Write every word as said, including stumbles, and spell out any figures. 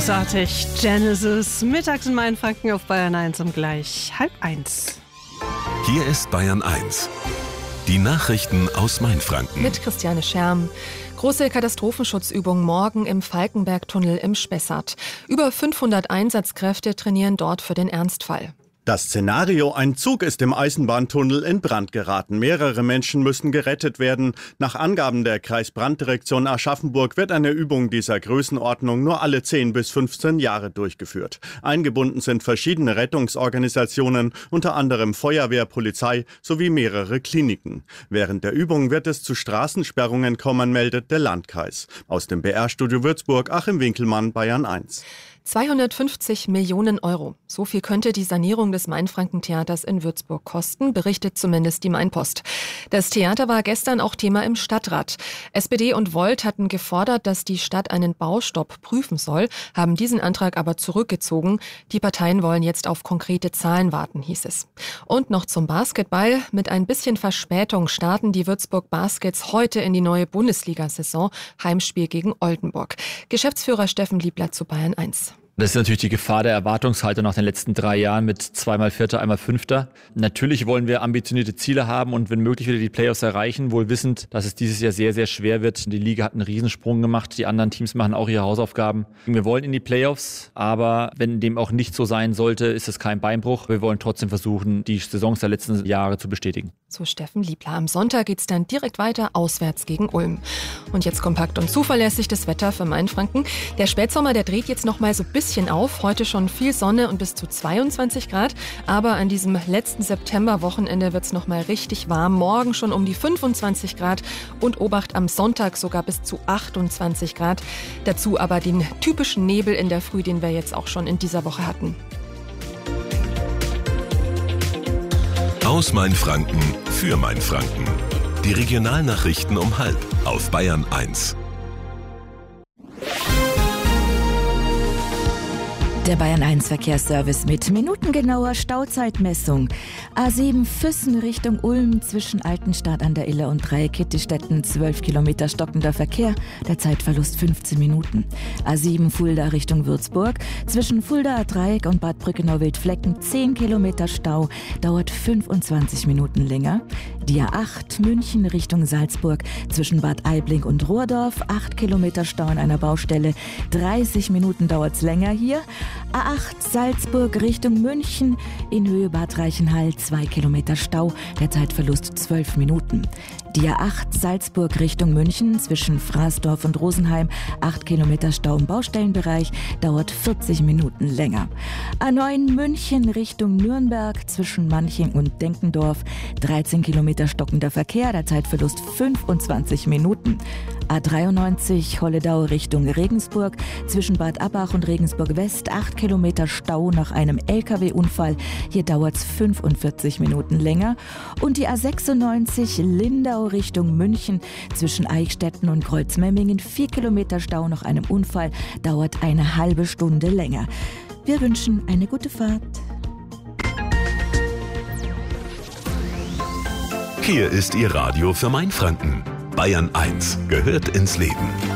Großartig. Genesis, mittags in Mainfranken auf Bayern eins um gleich halb eins. Hier ist Bayern eins. Die Nachrichten aus Mainfranken. Mit Christiane Scherm. Große Katastrophenschutzübung morgen im Falkenberg-Tunnel im Spessart. Über fünfhundert Einsatzkräfte trainieren dort für den Ernstfall. Das Szenario: ein Zug ist im Eisenbahntunnel in Brand geraten. Mehrere Menschen müssen gerettet werden. Nach Angaben der Kreisbranddirektion Aschaffenburg wird eine Übung dieser Größenordnung nur alle zehn bis fünfzehn Jahre durchgeführt. Eingebunden sind verschiedene Rettungsorganisationen, unter anderem Feuerwehr, Polizei sowie mehrere Kliniken. Während der Übung wird es zu Straßensperrungen kommen, meldet der Landkreis. Aus dem B R-Studio Würzburg, Achim Winkelmann, Bayern eins. zweihundertfünfzig Millionen Euro. So viel könnte die Sanierung des Mainfranken-Theaters in Würzburg kosten, berichtet zumindest die Mainpost. Das Theater war gestern auch Thema im Stadtrat. S P D und Volt hatten gefordert, dass die Stadt einen Baustopp prüfen soll, haben diesen Antrag aber zurückgezogen. Die Parteien wollen jetzt auf konkrete Zahlen warten, hieß es. Und noch zum Basketball. Mit ein bisschen Verspätung starten die Würzburg Baskets heute in die neue Bundesliga-Saison. Heimspiel gegen Oldenburg. Geschäftsführer Steffen Liebler zu Bayern eins. Das ist natürlich die Gefahr der Erwartungshaltung nach den letzten drei Jahren mit zweimal Vierter, einmal Fünfter. Natürlich wollen wir ambitionierte Ziele haben und wenn möglich wieder die Playoffs erreichen, wohl wissend, dass es dieses Jahr sehr, sehr schwer wird. Die Liga hat einen Riesensprung gemacht, die anderen Teams machen auch ihre Hausaufgaben. Wir wollen in die Playoffs, aber wenn dem auch nicht so sein sollte, ist es kein Beinbruch. Wir wollen trotzdem versuchen, die Saisons der letzten Jahre zu bestätigen. So Steffen Liebler. Am Sonntag geht's dann direkt weiter auswärts gegen Ulm. Und jetzt kompakt und zuverlässig das Wetter für Mainfranken. Der Spätsommer, der dreht jetzt noch mal so ein bisschen auf. Heute schon viel Sonne und bis zu zweiundzwanzig Grad. Aber an diesem letzten Septemberwochenende wird's noch mal richtig warm. Morgen schon um die fünfundzwanzig Grad und Obacht am Sonntag sogar bis zu achtundzwanzig Grad. Dazu aber den typischen Nebel in der Früh, den wir jetzt auch schon in dieser Woche hatten. Aus Mainfranken für Mainfranken. Die Regionalnachrichten um halb auf Bayern eins. Der Bayern eins Verkehrsservice mit minutengenauer Stauzeitmessung. A sieben Füssen Richtung Ulm zwischen Altenstadt an der Iller und Dreieckittistetten zwölf Kilometer stockender Verkehr, der Zeitverlust fünfzehn Minuten. A sieben Fulda Richtung Würzburg zwischen Fuldaer Dreieck und Bad Brückenau-Wildflecken zehn Kilometer Stau, dauert fünfundzwanzig Minuten länger. Die A acht München Richtung Salzburg zwischen Bad Aibling und Rohrdorf acht Kilometer Stau an einer Baustelle, dreißig Minuten dauert's länger hier. A acht Salzburg Richtung München in Höhe Bad Reichenhall zwei Kilometer Stau, der Zeitverlust zwölf Minuten. Die A acht Salzburg Richtung München zwischen Fraßdorf und Rosenheim acht Kilometer Stau im Baustellenbereich, dauert vierzig Minuten länger. A neun München Richtung Nürnberg zwischen Manching und Denkendorf dreizehn Kilometer stockender Verkehr, der Zeitverlust fünfundzwanzig Minuten. A dreiundneunzig Holledau Richtung Regensburg zwischen Bad Abbach und Regensburg West acht Kilometer Stau nach einem L K W-Unfall, hier dauert es fünfundvierzig Minuten länger. Und die A sechsundneunzig Lindau Richtung München zwischen Eichstätten und Kreuzmemmingen vier Kilometer Stau nach einem Unfall, dauert eine halbe Stunde länger. Wir wünschen eine gute Fahrt. Hier ist Ihr Radio für Mainfranken. Bayern eins gehört ins Leben.